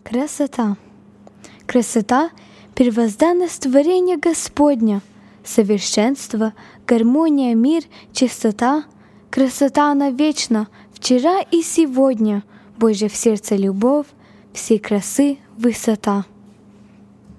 Красота. Красота — первозданность творения Господня, совершенство, гармония, мир, чистота. Красота она вечна, вчера и сегодня, Божья в сердце любовь, всей красы высота.